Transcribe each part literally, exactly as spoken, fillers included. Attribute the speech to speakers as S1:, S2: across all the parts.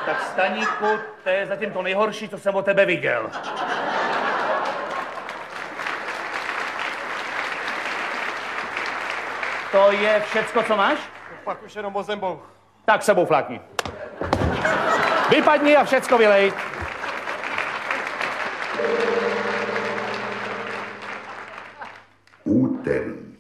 S1: Tak Staníku, to je zatím to nejhorší, co jsem o tebe viděl. To je všecko, co máš?
S2: Pak už jenom o zembou.
S1: Tak sebou flákni. Vypadni a všecko vylej.
S3: Úterý.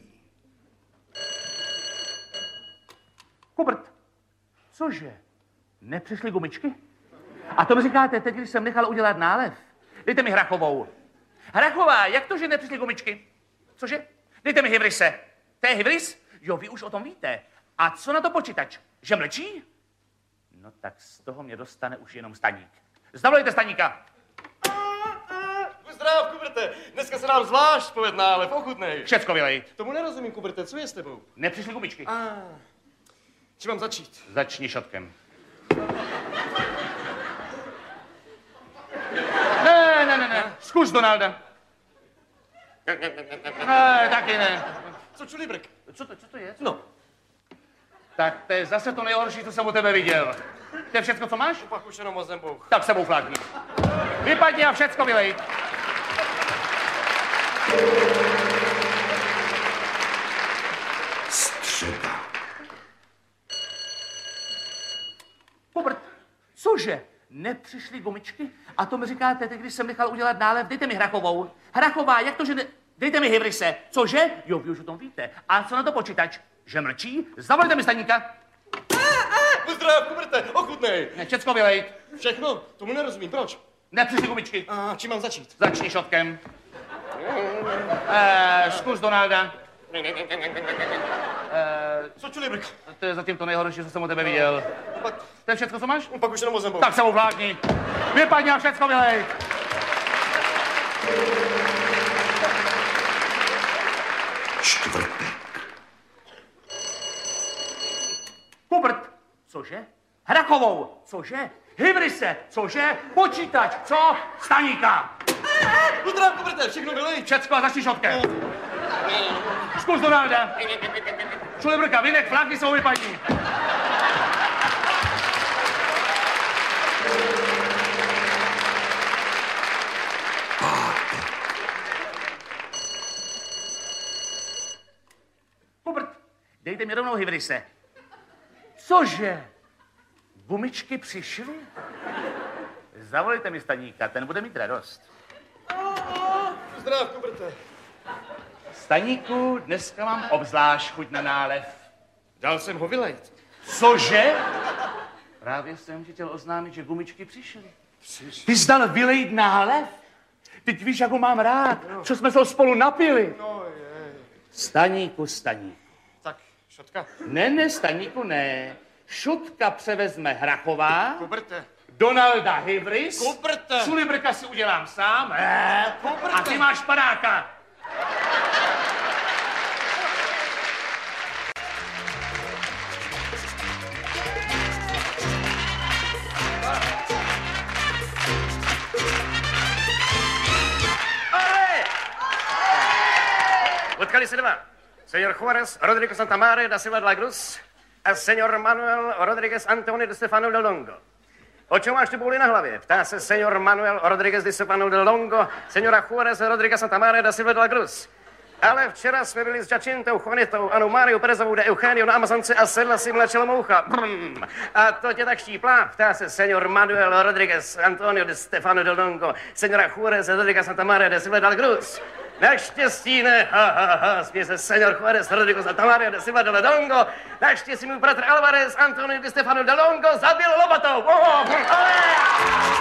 S1: Hubert, cože? Nepřišly gumičky? A to mi říkáte teď, když jsem nechal udělat nálev. Dejte mi Hrachovou. Hrachová, jak to, že nepřišly gumičky? Cože? Dejte mi Hybrise. To je Hybris? Jo, vy už o tom víte. A co na to počítač? Že mlčí? No tak z toho mě dostane už jenom Staník. Zavolejte Staníka.
S2: Zdrav, Kuberte. Dneska se nám zvlášť povedná, ale ochutnej.
S1: Všecko vylej.
S2: Tomu nerozumím, Kuberte, co je s tebou?
S1: Nepřišly gumičky.
S2: A, či mám začít?
S1: Začni šotkem. Ne, ne, ne, ne. Zkus Donalda. Ne, taky ne.
S2: Co čulibrk?
S1: Co to, co to je? Co?
S2: No.
S1: Tak to je zase to nejhorší, co jsem u tebe viděl. To je všecko, co máš?
S2: Pak už jenom o zembou.
S1: Tak sebou flákni. Vypadni a všecko vylej.
S3: Středa.
S1: Hubert, cože? Nepřišly gumičky? A to mi říkáte teď, když jsem nechal udělat nálev, dejte mi Hrachovou. Hrachová, jak to, že ne... Dejte mi Hybrise. Cože? Jo, vy už o tom víte. A co na to počítač? Že mlčí? Zavolejte mi Staníka.
S2: Zdrav, Kuberte, ochutnej.
S1: Ne, všecko vylej.
S2: Všechno? Tomu nerozumím, proč?
S1: Nepřišly gumičky.
S2: A čím mám začít?
S1: Začni šotkem. Eh, zkus Donalda. Eh,
S2: Co čulibrk?
S1: to je zatím to nejhorší, co jsem o tebe viděl.
S2: Pak,
S1: To je všecko, co máš?
S2: pak už jenom o zembou.
S1: Tak sebou vlákni. Vypadni a všecko vylej.
S3: Čtvrtek.
S1: Hubert, cože? Hrachovou, cože? Hybrise, cože? Počítač, co? Staníka.
S2: Zdrav, Kuberte, všechno vylej.
S1: Všecko a začni šotkem. Zkus Donalda. Čulibrka, vynek, fláky jsou vypadní. Hubert, dejte mi rovnou Hybrise. Cože? Gumičky přišly? Zavolejte mi Staníka, ten bude mít radost.
S2: Zdrav, Kuberte.
S1: Staníku, dneska mám obzvlášť chuť na nálev.
S2: Dal jsem ho vylejt.
S1: Cože? Právě jsem ti chtěl oznámit, že gumičky přišly. Ty jsi dal vylejt nálev? Teď víš, jak ho mám rád, co jsme se spolu napili.
S2: No je.
S1: Staníku, Staníku.
S2: Tak, šotka.
S1: Ne, ne, Staníku, ne. Šutka převezme Hrachová,
S2: Kuberte.
S1: Donalda Hybris,
S2: Kuberte.
S1: Čulibrka si udělám sám, eh? A ty máš padáka.
S4: Potkali se dva. Señor Juárez Rodríguez Santamaría da Silva de la Cruz a señor Manuel Rodríguez Antonio de Stefano del Longo. O čem máš tu bouli na hlavě? Ptá se señor Manuel Rodríguez de Stefano del Longo, señora Juárez Rodríguez Santamaría da Silva de la Cruz. Ale včera jsme byli s Jacintou, Juanitou, Anou Máriou Perezovou de Eugenio na Amazonce a sedla si mlečela moucha. Brum. A to tě tak štíplá? Ptá se señor Manuel Rodríguez Antonio de Stefano del Longo, señora Juárez Rodríguez Santamaría de Silva de la Cruz. Naštěstí ne, ha, ha, ha, směje se señor Juárez Rodríguez Santamaría de Silva de la Longo. Naštěstí můj bratr Alvarez Antonio de Stefano del Longo zabil lopatou. Oh, oh, oh.